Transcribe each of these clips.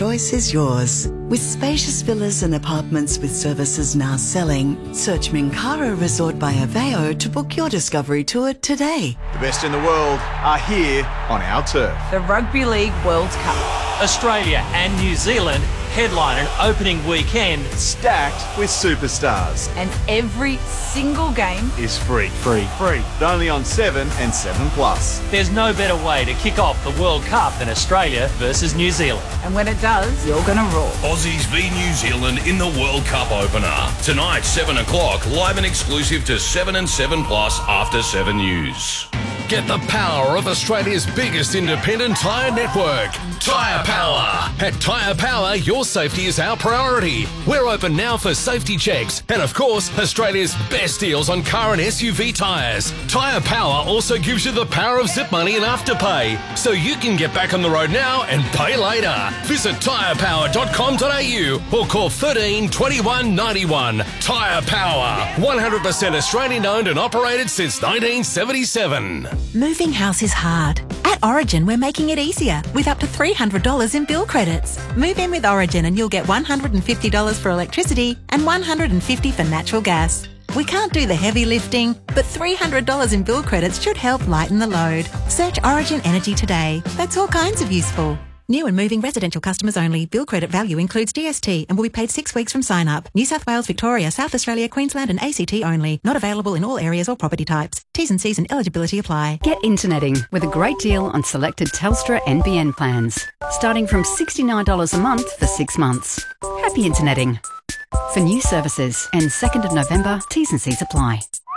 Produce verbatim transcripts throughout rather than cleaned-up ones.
choice is yours. With spacious villas and apartments with services now selling, search Minkara Resort by Aveo to book your discovery tour today. The best in the world are here on our turf. The Rugby League World Cup. Australia and New Zealand headline an opening weekend stacked with superstars. And every single game is free. Free. Free. Only on seven and seven plus. There's no better way to kick off the World Cup than Australia versus New Zealand. And when it does, you're going to roar. Aussies v New Zealand in the World Cup opener. Tonight, seven o'clock, live and exclusive to seven and seven plus after seven News. Get the power of Australia's biggest independent tyre network, Tyre Power. At Tyre Power, your safety is our priority. We're open now for safety checks and, of course, Australia's best deals on car and S U V tyres. Tyre Power also gives you the power of zip money and afterpay, so you can get back on the road now and pay later. Visit tyre power dot com dot a u or call thirteen twenty-one ninety-one. Tyre Power, one hundred percent Australian owned and operated since nineteen seventy-seven. Moving house is hard. At Origin, we're making it easier with up to three hundred dollars in bill credits. Move in with Origin and you'll get one hundred fifty dollars for electricity and one hundred fifty dollars for natural gas. We can't do the heavy lifting, but three hundred dollars in bill credits should help lighten the load. Search Origin Energy today. That's all kinds of useful. New and moving residential customers only. Bill credit value includes G S T and will be paid six weeks from sign up. New South Wales, Victoria, South Australia, Queensland and A C T only. Not available in all areas or property types. T's and C's and eligibility apply. Get interneting with a great deal on selected Telstra N B N plans. Starting from sixty-nine dollars a month for six months. Happy interneting. For new services and second of November, T's and C's apply.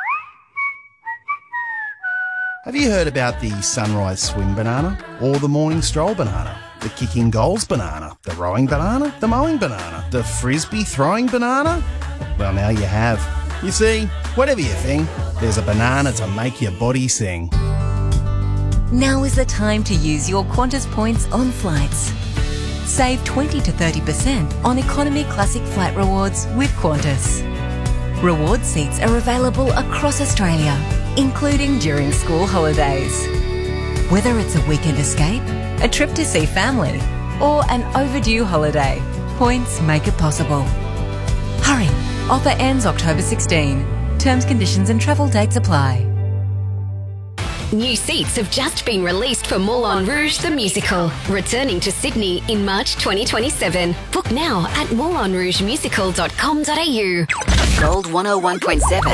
Have you heard about the sunrise swing banana or the morning stroll banana? The kicking goals banana, the rowing banana, the mowing banana, the frisbee throwing banana? Well, now you have. You see, whatever you think, there's a banana to make your body sing. Now is the time to use your Qantas points on flights. Save twenty to thirty percent on Economy Classic Flight Rewards with Qantas. Reward seats are available across Australia, including during school holidays. Whether it's a weekend escape, a trip to see family, or an overdue holiday, points make it possible. Hurry! Offer ends October sixteenth. Terms, conditions and travel dates apply. New seats have just been released for Moulin Rouge the Musical, returning to Sydney in March twenty twenty-seven. Book now at moulin rouge musical dot com dot a u. Gold one oh one point seven.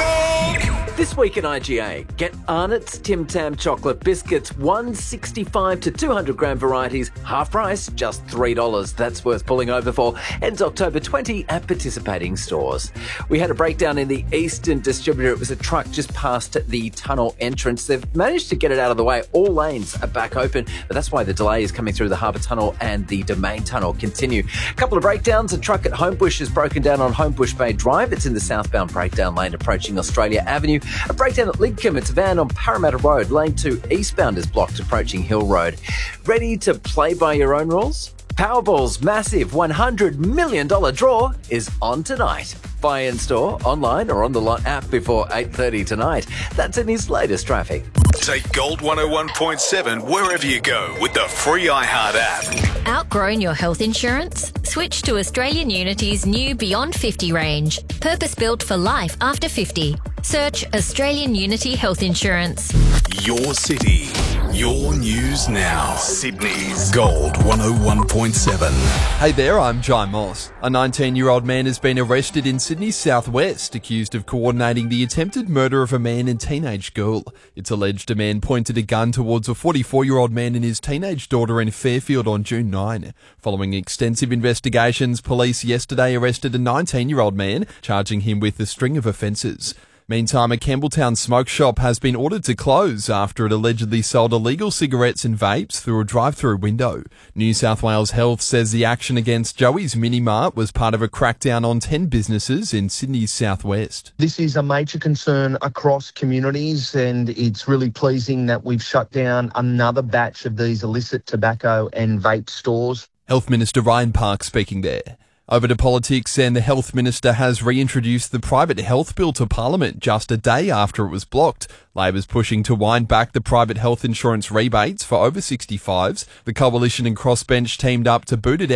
This week in I G A, get Arnott's Tim Tam chocolate biscuits, one sixty-five to two hundred gram varieties, half price, just three dollars. That's worth pulling over for. Ends October twentieth at participating stores. We had a breakdown in the Eastern Distributor. It was a truck just past the tunnel entrance. They've managed to get it out of the way. All lanes are back open, but that's why the delay is coming through the Harbour Tunnel and the Domain Tunnel continue. A couple of breakdowns. A truck at Homebush is broken down on Homebush Bay Drive. It's in the southbound breakdown lane approaching Australia Avenue. A breakdown at Lidcombe. It's a van on Parramatta Road. Lane two eastbound is blocked approaching Hill Road. Ready to play by your own rules? Powerball's massive one hundred million dollars draw is on tonight. Buy in store, online or on the Lot app before eight thirty tonight. That's in his latest traffic. Take Gold one oh one point seven wherever you go with the free iHeart app. Outgrown your health insurance? Switch to Australian Unity's new Beyond fifty range. Purpose-built for life after fifty. Search Australian Unity Health Insurance. Your city, your news now. Sydney's Gold one oh one point seven. Hey there, I'm Jai Moss. A nineteen-year-old man has been arrested in Sydney's southwest, accused of coordinating the attempted murder of a man and teenage girl. It's alleged a man pointed a gun towards a forty-four-year-old man and his teenage daughter in Fairfield on June ninth. Following extensive investigations, police yesterday arrested a nineteen-year-old man, charging him with a string of offences. Meantime, a Campbelltown smoke shop has been ordered to close after it allegedly sold illegal cigarettes and vapes through a drive-through window. New South Wales Health says the action against Joey's Mini Mart was part of a crackdown on ten businesses in Sydney's southwest. This is a major concern across communities, and it's really pleasing that we've shut down another batch of these illicit tobacco and vape stores. Health Minister Ryan Park speaking there. Over to politics, and the Health Minister has reintroduced the private health bill to Parliament just a day after it was blocked. Labor's pushing to wind back the private health insurance rebates for over sixty-fives. The Coalition and Crossbench teamed up to boot it out.